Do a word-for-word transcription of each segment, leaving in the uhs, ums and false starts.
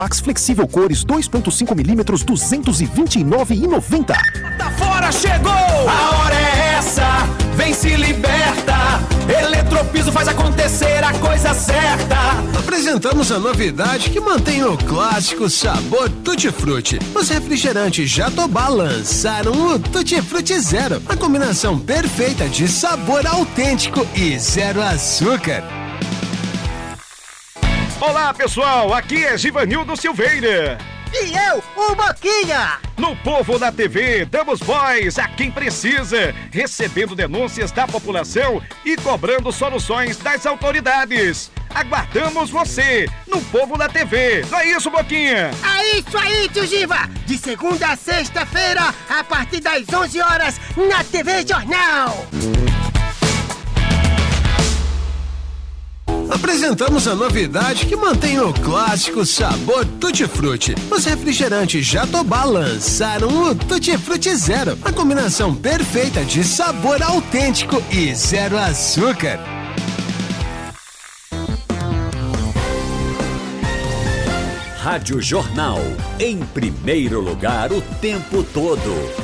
Max flexível cores dois ponto cinco milímetros, duzentos e vinte e nove reais e noventa centavos. Tá fora, chegou! A hora é essa, vem se liberta. Eletropiso faz acontecer a coisa certa. Apresentamos a novidade que mantém o clássico sabor Tutti Frutti. Os refrigerantes Jatobá lançaram o Tutti Frutti Zero, a combinação perfeita de sabor autêntico e zero açúcar. Olá, pessoal, aqui é Givanildo Silveira. E eu, o Boquinha. No Povo da T V, damos voz a quem precisa, recebendo denúncias da população e cobrando soluções das autoridades. Aguardamos você no Povo da T V. Não é isso, Boquinha? É isso aí, tio Giva. De segunda a sexta-feira, a partir das onze horas, na T V Jornal. Apresentamos a novidade que mantém o clássico sabor Tutti Frutti. Os refrigerantes Jatobá lançaram o Tutti Frutti Zero, a combinação perfeita de sabor autêntico e zero açúcar. Rádio Jornal, em primeiro lugar o tempo todo.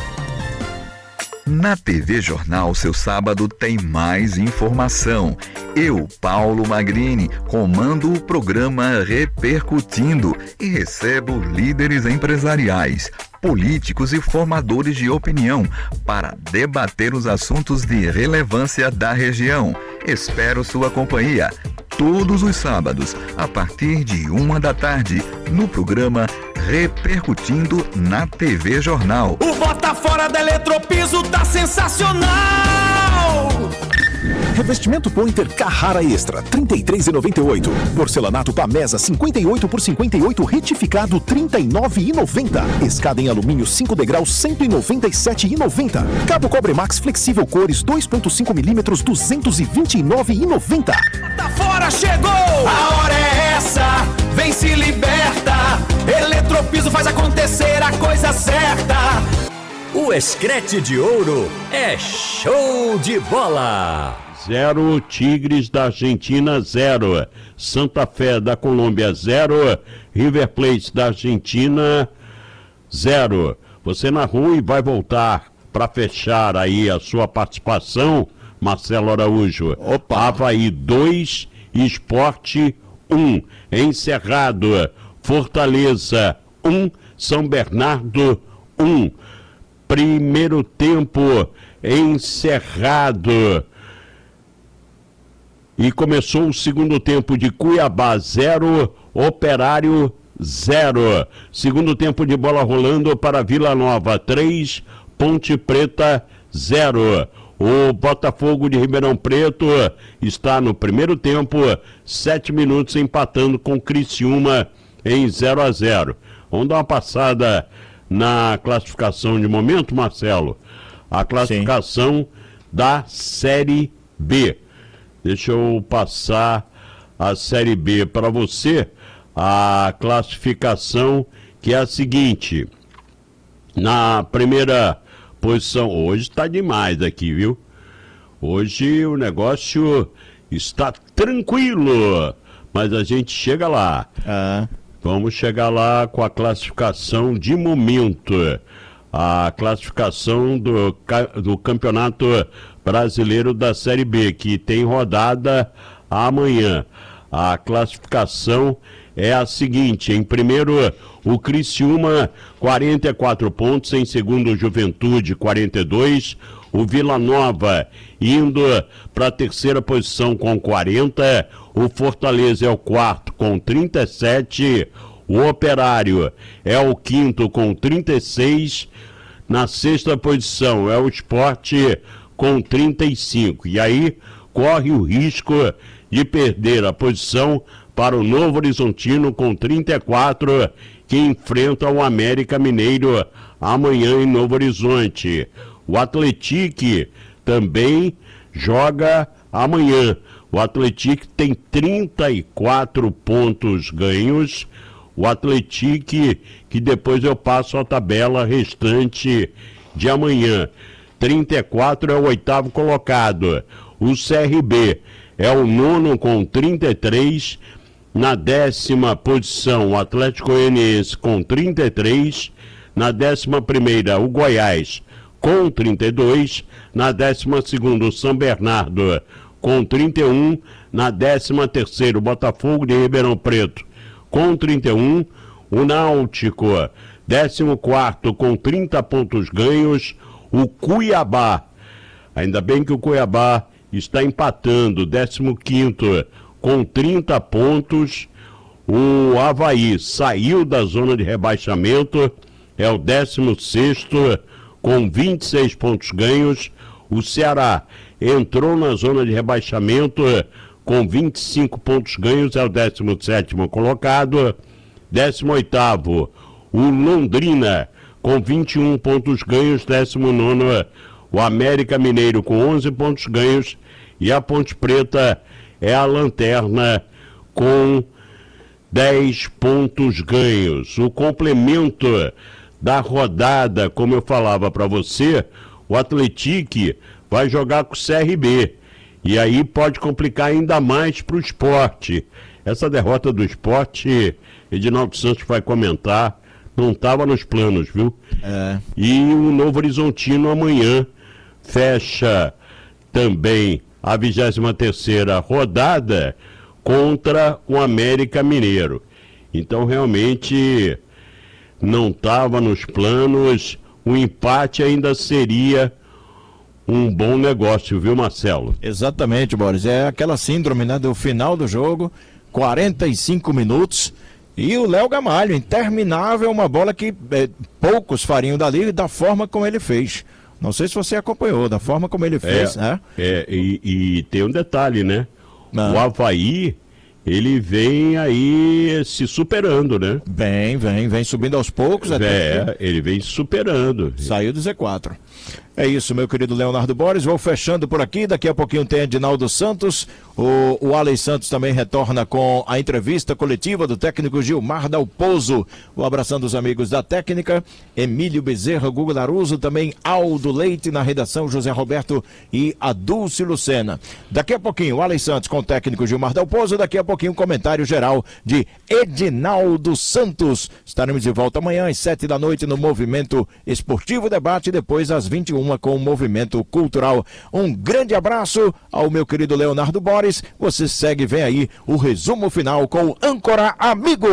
Na T V Jornal, seu sábado tem mais informação. Eu, Paulo Magrini, comando o programa Repercutindo e recebo líderes empresariais, políticos e formadores de opinião para debater os assuntos de relevância da região. Espero sua companhia todos os sábados, a partir de uma da tarde, no programa Repercutindo na T V Jornal. O Bota Fora da Eletropiso tá sensacional! Revestimento Pointer Carrara Extra, trinta e três reais e noventa e oito centavos. Porcelanato Pamesa, cinquenta e oito por cinquenta e oito, retificado, trinta e nove reais e noventa centavos. Escada em alumínio cinco degraus, cento e noventa e sete reais e noventa centavos. Cabo Cobre Max flexível cores dois ponto cinco milímetros, duzentos e vinte e nove reais e noventa centavos. Tá fora, chegou! A hora é essa, vem se liberta. Eletropiso faz acontecer a coisa certa. O Escrete de Ouro é show de bola. Zero, Tigres da Argentina, zero. Santa Fé da Colômbia, zero. River Plate da Argentina, zero. Você narrou e vai voltar para fechar aí a sua participação, Marcelo Araújo. Opa. Avaí dois, Sport um. Encerrado, Fortaleza um, São Bernardo um. Primeiro tempo encerrado. E começou o segundo tempo de Cuiabá zero, Operário zero. Segundo tempo de bola rolando para Vila Nova três, Ponte Preta zero. O Botafogo de Ribeirão Preto está no primeiro tempo, sete minutos empatando com Criciúma em zero a zero. Vamos dar uma passada na classificação de momento, Marcelo. A classificação Sim. da Série B. Deixa eu passar a Série B para você. A classificação que é a seguinte. Na primeira posição, hoje está demais aqui, viu? Hoje o negócio está tranquilo, mas a gente chega lá. Ah. Vamos chegar lá com a classificação de momento. A classificação do, do Campeonato Brasileiro da Série B, que tem rodada amanhã. A classificação é a seguinte: em primeiro, o Criciúma, quarenta e quatro pontos, em segundo, o Juventude, quarenta e dois, o Vila Nova indo para a terceira posição com quarenta, o Fortaleza é o quarto com trinta e sete, o Operário é o quinto com trinta e seis, na sexta posição é o Sport com trinta e cinco, e aí corre o risco de perder a posição para o Novo Horizontino com trinta e quatro, que enfrenta o América Mineiro amanhã em Novo Horizonte. O Atlético também joga amanhã. O Atlético tem trinta e quatro pontos ganhos. O Atlético, que depois eu passo a tabela restante de amanhã. trinta e quatro é o oitavo colocado. O C R B é o nono com trinta e três. Na décima posição, o Atlético Goianiense com trinta e três. Na décima primeira, o Goiás com trinta e dois. Na décima segunda, o São Bernardo com trinta e um. Na décima terceira, o Botafogo de Ribeirão Preto com trinta e um. O Náutico, décimo quarto, com trinta pontos ganhos. O Cuiabá, ainda bem que o Cuiabá está empatando, décimo quinto, com trinta pontos. O Avaí saiu da zona de rebaixamento, é o décimo sexto, com vinte e seis pontos ganhos. O Ceará entrou na zona de rebaixamento com vinte e cinco pontos ganhos, é o décimo sétimo colocado. décimo oitavo, o Londrina, com vinte e um pontos ganhos. décimo nono, o América Mineiro, com onze pontos ganhos. E a Ponte Preta é a lanterna, com dez pontos ganhos. O complemento da rodada, como eu falava para você, o Atlético vai jogar com o C R B. E aí pode complicar ainda mais para o Sport. Essa derrota do Sport, Edinaldo Santos vai comentar, não estava nos planos, viu? É. E o Novo Horizontino amanhã fecha também a vigésima terceira rodada contra o América Mineiro. Então realmente não estava nos planos, o empate ainda seria um bom negócio, viu, Marcelo? Exatamente, Boris, é aquela síndrome, né, do final do jogo, quarenta e cinco minutos, e o Léo Gamalho, interminável, uma bola que é, poucos fariam dali, da forma como ele fez. Não sei se você acompanhou, da forma como ele fez, é, né? É, e, e tem um detalhe, né? Ah. O Avaí, ele vem aí se superando, né? Vem, vem, vem subindo aos poucos. Até é, que... ele vem superando. Saiu do Z quatro. É isso, meu querido Leonardo Boris, vou fechando por aqui, daqui a pouquinho tem Edinaldo Santos, o, o Alex Santos também retorna com a entrevista coletiva do técnico Gilmar Dalpozo, vou abraçando os amigos da técnica, Emílio Bezerra, Guga Laruso, também Aldo Leite na redação, José Roberto e a Dulce Lucena. Daqui a pouquinho, o Alex Santos com o técnico Gilmar Dalpozo, daqui a pouquinho um comentário geral de Edinaldo Santos. Estaremos de volta amanhã às sete da noite no Movimento Esportivo Debate, depois às vinte e uma com o Movimento Cultural. Um grande abraço ao meu querido Leonardo Boris. Você segue, vem aí o resumo final com o Âncora Amigo.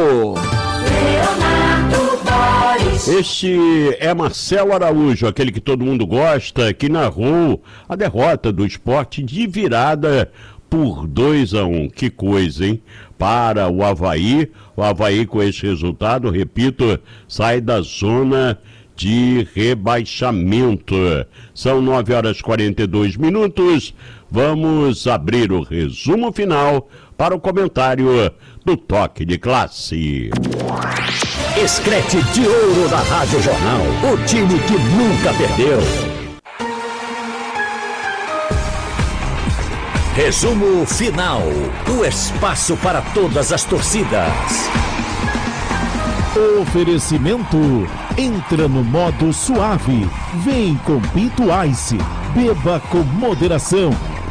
Leonardo Boris. Este é Marcelo Araújo, aquele que todo mundo gosta, que narrou a derrota do Sport de virada por dois a um. Que coisa, hein? Para o Avaí, o Avaí com esse resultado, repito, sai da zona de rebaixamento. São nove horas e quarenta e dois minutos. Vamos abrir o resumo final para o comentário do Toque de Classe. Escrete de ouro da Rádio Jornal, o time que nunca perdeu. Resumo final, o espaço para todas as torcidas. Oferecimento, entra no modo suave, vem com Pinto Ice, beba com moderação.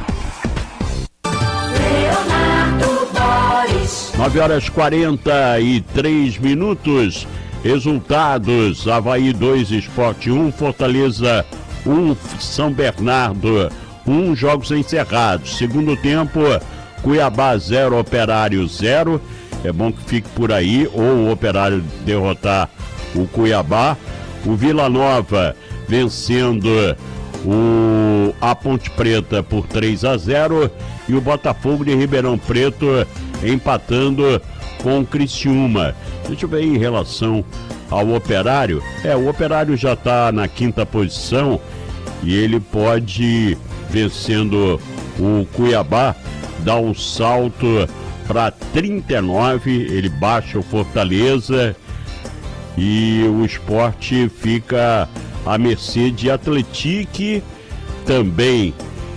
Leonardo Boris. nove horas e quarenta e três minutos, resultados, Avaí dois, Sport um, Fortaleza um, São Bernardo um, jogos encerrados. Segundo tempo, Cuiabá zero, Operário zero. É bom que fique por aí, ou o Operário derrotar o Cuiabá. O Vila Nova vencendo o, a Ponte Preta por três a zero. E o Botafogo de Ribeirão Preto empatando com o Criciúma. Deixa eu ver em relação ao Operário. É, o Operário já está na quinta posição e ele pode, vencendo o Cuiabá, dar um salto para trinta e nove, ele baixa o Fortaleza e o Sport fica à mercê de Atlético, também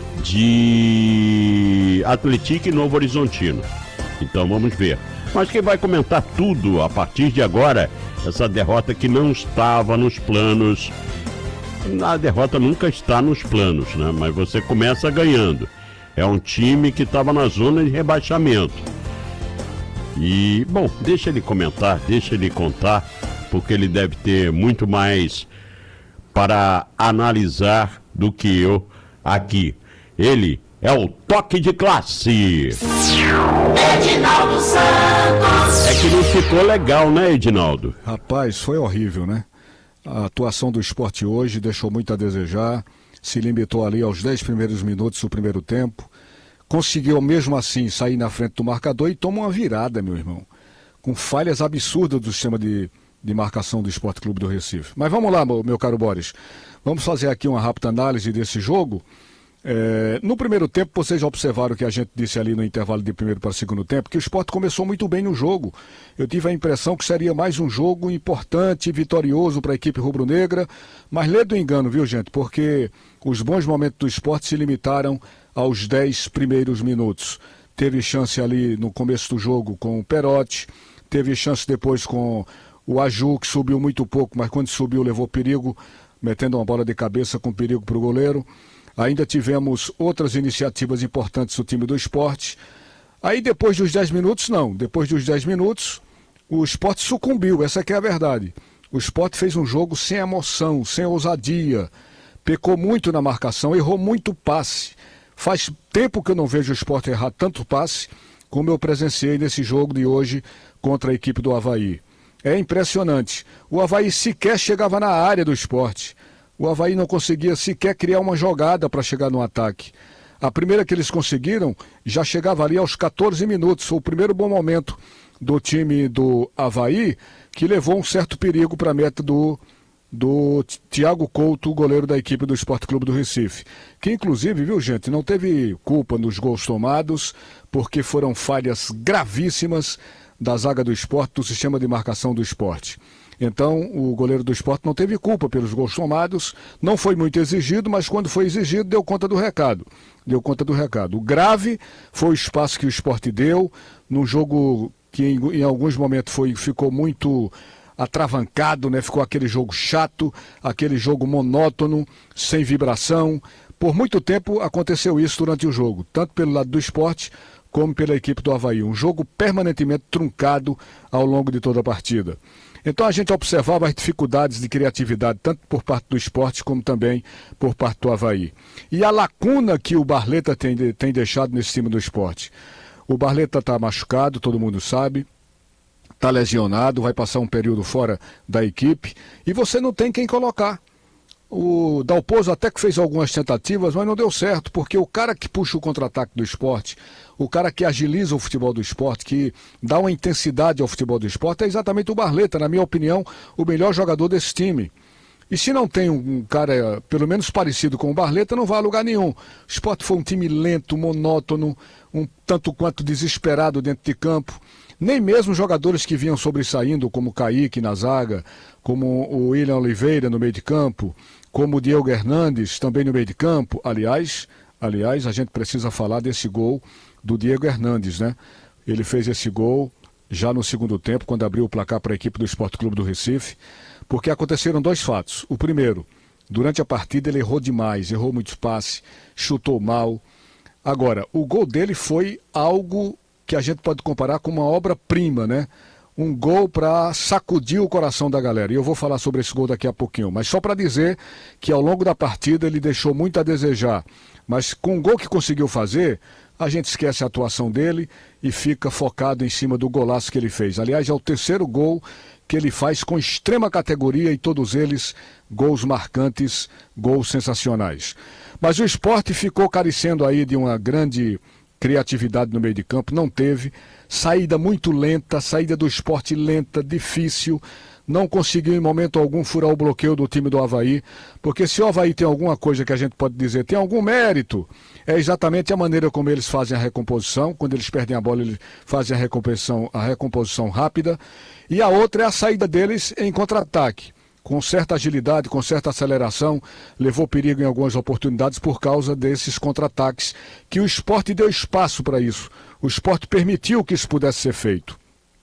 de Atlético e Novo Horizontino. Então vamos ver. Mas quem vai comentar tudo a partir de agora, essa derrota que não estava nos planos. A derrota nunca está nos planos, né? Mas você começa ganhando. É um time que estava na zona de rebaixamento. E, bom, deixa ele comentar, deixa ele contar, porque ele deve ter muito mais para analisar do que eu aqui. Ele é o Toque de Classe. Edinaldo Santos. É que não ficou legal, né, Edinaldo? Rapaz, foi horrível, né? A atuação do Sport hoje deixou muito a desejar, se limitou ali aos dez primeiros minutos do primeiro tempo, conseguiu mesmo assim sair na frente do marcador e toma uma virada, meu irmão, com falhas absurdas do sistema de, de marcação do Sport Clube do Recife. Mas vamos lá, meu, meu caro Boris, vamos fazer aqui uma rápida análise desse jogo. É, no primeiro tempo, vocês já observaram o que a gente disse ali no intervalo de primeiro para o segundo tempo, que o Sport começou muito bem no jogo. Eu tive a impressão que seria mais um jogo importante e vitorioso para a equipe rubro-negra, mas lê do engano, viu, gente? Porque os bons momentos do Sport se limitaram aos dez primeiros minutos. Teve chance ali no começo do jogo com o Perotti, teve chance depois com o Aju, que subiu muito pouco, mas quando subiu levou perigo, metendo uma bola de cabeça com perigo para o goleiro. Ainda tivemos outras iniciativas importantes do time do Sport. Aí depois dos dez minutos, não. Depois dos dez minutos, o Sport sucumbiu, essa que é a verdade. O Sport fez um jogo sem emoção, sem ousadia. Pecou muito na marcação, errou muito passe. Faz tempo que eu não vejo o Sport errar tanto passe como eu presenciei nesse jogo de hoje contra a equipe do Avaí. É impressionante. O Avaí sequer chegava na área do Sport. O Avaí não conseguia sequer criar uma jogada para chegar no ataque. A primeira que eles conseguiram já chegava ali aos catorze minutos. Foi o primeiro bom momento do time do Avaí, que levou um certo perigo para a meta do, do Thiago Couto, o goleiro da equipe do Sport Clube do Recife. Que inclusive, viu gente, não teve culpa nos gols tomados, porque foram falhas gravíssimas da zaga do Sport, do sistema de marcação do Sport. Então, o goleiro do Sport não teve culpa pelos gols tomados, não foi muito exigido, mas quando foi exigido, deu conta do recado. Deu conta do recado. O grave foi o espaço que o Sport deu, num jogo que em, em alguns momentos foi, ficou muito atravancado, né? Ficou aquele jogo chato, aquele jogo monótono, sem vibração. Por muito tempo aconteceu isso durante o jogo, tanto pelo lado do Sport como pela equipe do Avaí. Um jogo permanentemente truncado ao longo de toda a partida. Então a gente observava as dificuldades de criatividade, tanto por parte do Sport como também por parte do Avaí. E a lacuna que o Barleta tem, tem deixado nesse time do Sport. O Barleta está machucado, todo mundo sabe, está lesionado, vai passar um período fora da equipe e você não tem quem colocar. O Dalpozo até que fez algumas tentativas, mas não deu certo, porque o cara que puxa o contra-ataque do Sport, o cara que agiliza o futebol do Sport, que dá uma intensidade ao futebol do Sport, é exatamente o Barleta, na minha opinião, o melhor jogador desse time. E se não tem um cara, pelo menos parecido com o Barleta, não vai a lugar nenhum. O Sport foi um time lento, monótono, um tanto quanto desesperado dentro de campo. Nem mesmo jogadores que vinham sobressaindo, como o Kaique na zaga, como o William Oliveira no meio de campo, como o Diego Hernandes também no meio de campo. Aliás, aliás, a gente precisa falar desse gol do Diego Hernandes, né? Ele fez esse gol já no segundo tempo, quando abriu o placar para a equipe do Sport Clube do Recife, porque aconteceram dois fatos. O primeiro, durante a partida ele errou demais, errou muito passe, chutou mal. Agora, o gol dele foi algo que a gente pode comparar com uma obra-prima, né? Um gol para sacudir o coração da galera. E eu vou falar sobre esse gol daqui a pouquinho. Mas só para dizer que ao longo da partida ele deixou muito a desejar. Mas com o gol que conseguiu fazer, a gente esquece a atuação dele e fica focado em cima do golaço que ele fez. Aliás, é o terceiro gol que ele faz com extrema categoria e todos eles gols marcantes, gols sensacionais. Mas o Sport ficou carecendo aí de uma grande criatividade no meio de campo, não teve, saída muito lenta, saída do Sport lenta, difícil, não conseguiu em momento algum furar o bloqueio do time do Avaí, porque se o Avaí tem alguma coisa que a gente pode dizer, tem algum mérito, é exatamente a maneira como eles fazem a recomposição, quando eles perdem a bola eles fazem a recomposição, a recomposição rápida, e a outra é a saída deles em contra-ataque. Com certa agilidade, com certa aceleração, levou perigo em algumas oportunidades por causa desses contra-ataques, que o Sport deu espaço para isso. O Sport permitiu que isso pudesse ser feito.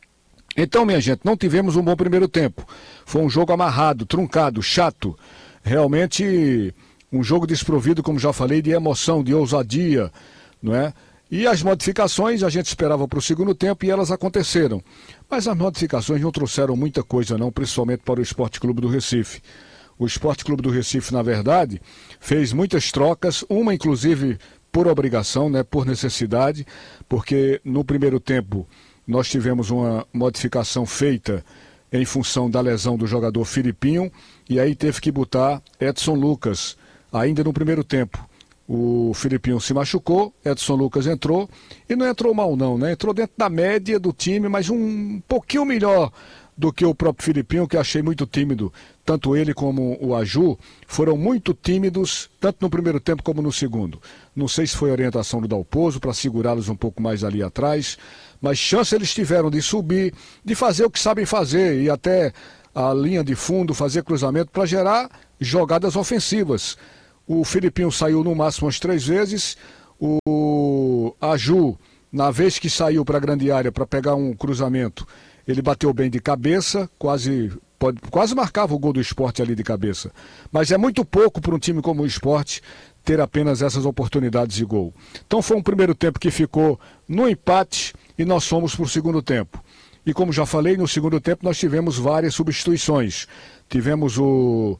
Então, minha gente, não tivemos um bom primeiro tempo. Foi um jogo amarrado, truncado, chato. Realmente um jogo desprovido, como já falei, de emoção, de ousadia, não é? E as modificações a gente esperava para o segundo tempo e elas aconteceram. Mas as modificações não trouxeram muita coisa não, principalmente para o Esporte Clube do Recife. O Esporte Clube do Recife, na verdade, fez muitas trocas, uma inclusive por obrigação, né, por necessidade, porque no primeiro tempo nós tivemos uma modificação feita em função da lesão do jogador Filipinho, e aí teve que botar Edson Lucas, ainda no primeiro tempo. O Filipinho se machucou, Edson Lucas entrou, e não entrou mal não, né? Entrou dentro da média do time, mas um pouquinho melhor do que o próprio Filipinho, que achei muito tímido. Tanto ele como o Aju foram muito tímidos, tanto no primeiro tempo como no segundo. Não sei se foi a orientação do Dalpozo para segurá-los um pouco mais ali atrás, mas chance eles tiveram de subir, de fazer o que sabem fazer, e até a linha de fundo, fazer cruzamento para gerar jogadas ofensivas. O Filipinho saiu no máximo umas três vezes, o Aju, na vez que saiu para a grande área para pegar um cruzamento, ele bateu bem de cabeça, quase, pode, quase marcava o gol do Sport ali de cabeça. Mas é muito pouco para um time como o Sport ter apenas essas oportunidades de gol. Então foi um primeiro tempo que ficou no empate e nós fomos para o segundo tempo. E como já falei, no segundo tempo nós tivemos várias substituições. Tivemos o...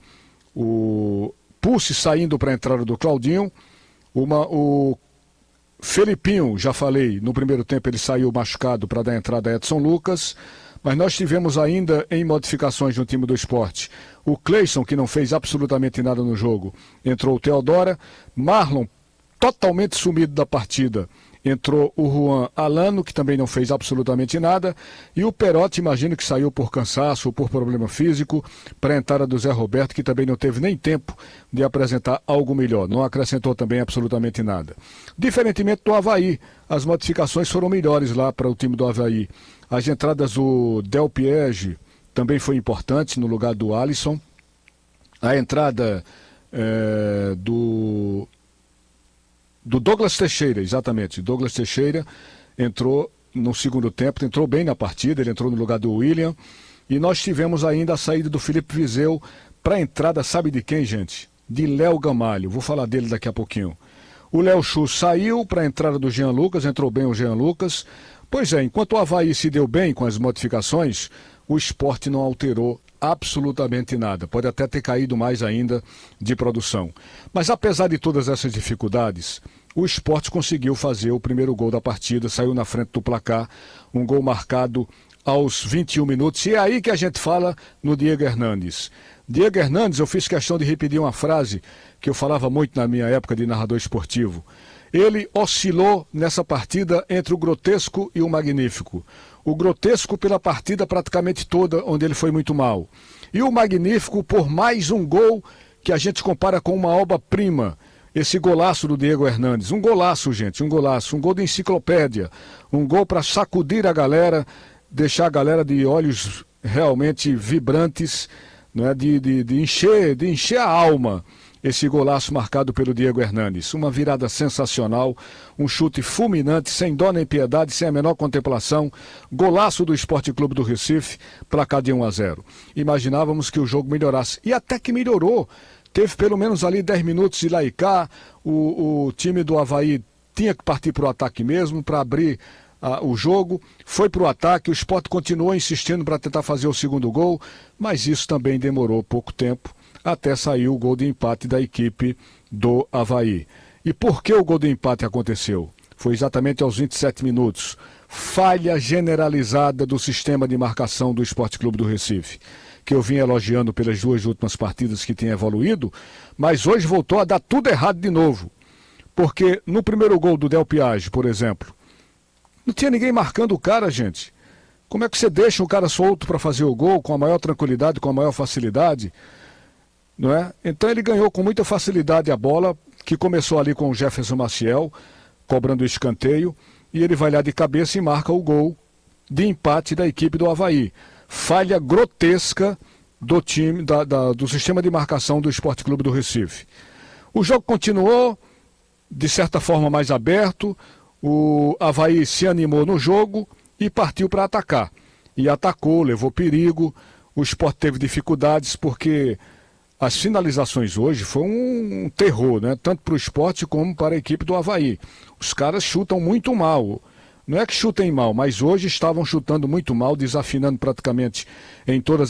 o Pulse saindo para a entrada do Claudinho, uma, o Felipinho, já falei, no primeiro tempo ele saiu machucado para dar entrada a Edson Lucas, mas nós tivemos ainda em modificações no time do Sport o Cleison, que não fez absolutamente nada no jogo, entrou o Teodora, Marlon totalmente sumido da partida, entrou o Juan Alano, que também não fez absolutamente nada, e o Perotti, imagino que saiu por cansaço ou por problema físico, para a entrada do Zé Roberto, que também não teve nem tempo de apresentar algo melhor, não acrescentou também absolutamente nada. Diferentemente do Avaí, as modificações foram melhores lá para o time do Avaí. As entradas do Del Piege também foi importante no lugar do Alisson. A entrada é, do... do Douglas Teixeira, exatamente. Douglas Teixeira entrou no segundo tempo, entrou bem na partida, ele entrou no lugar do William. E nós tivemos ainda a saída do Felipe Viseu para a entrada, sabe de quem, gente? De Léo Gamalho. Vou falar dele daqui a pouquinho. O Léo Chu saiu para a entrada do Jean Lucas, entrou bem o Jean Lucas. Pois é, enquanto o Avaí se deu bem com as modificações, o Sport não alterou absolutamente nada. Pode até ter caído mais ainda de produção. Mas apesar de todas essas dificuldades, o Sport conseguiu fazer o primeiro gol da partida, saiu na frente do placar, um gol marcado aos vinte e um minutos. E é aí que a gente fala no Diego Hernandes. Diego Hernandes, eu fiz questão de repetir uma frase que eu falava muito na minha época de narrador esportivo. Ele oscilou nessa partida entre o grotesco e o magnífico. O grotesco pela partida praticamente toda, onde ele foi muito mal. E o magnífico por mais um gol que a gente compara com uma obra-prima. Esse golaço do Diego Hernandes. Um golaço, gente, um golaço. Um gol de enciclopédia. Um gol para sacudir a galera, deixar a galera de olhos realmente vibrantes, né, de, de, de, encher, de encher a alma. Esse golaço marcado pelo Diego Hernandes. Uma virada sensacional, um chute fulminante, sem dó nem piedade, sem a menor contemplação. Golaço do Esporte Clube do Recife, placar de um a zero. Imaginávamos que o jogo melhorasse. E até que melhorou. Teve pelo menos ali dez minutos de lá e cá. O, o time do Avaí tinha que partir para o ataque mesmo, para abrir uh, o jogo. Foi para o ataque, o Sport continuou insistindo para tentar fazer o segundo gol, mas isso também demorou pouco tempo, até sair o gol de empate da equipe do Avaí. E por que o gol de empate aconteceu? Foi exatamente aos vinte e sete minutos. Falha generalizada do sistema de marcação do Esporte Clube do Recife, que eu vim elogiando pelas duas últimas partidas que tinha evoluído, mas hoje voltou a dar tudo errado de novo. Porque no primeiro gol do Del Piage, por exemplo, não tinha ninguém marcando o cara, gente. Como é que você deixa o cara solto para fazer o gol com a maior tranquilidade, com a maior facilidade? Não é? Então ele ganhou com muita facilidade a bola, que começou ali com o Jefferson Maciel, cobrando o escanteio, e ele vai lá de cabeça e marca o gol de empate da equipe do Avaí. Falha grotesca do time, da, da, do sistema de marcação do Esporte Clube do Recife. O jogo continuou, de certa forma, mais aberto, o Avaí se animou no jogo e partiu para atacar. E atacou, levou perigo, o Sport teve dificuldades porque as finalizações hoje foi um terror, né? Tanto para o esporte como para a equipe do Avaí. Os caras chutam muito mal. Não é que chutem mal, mas hoje estavam chutando muito mal, desafinando praticamente em todas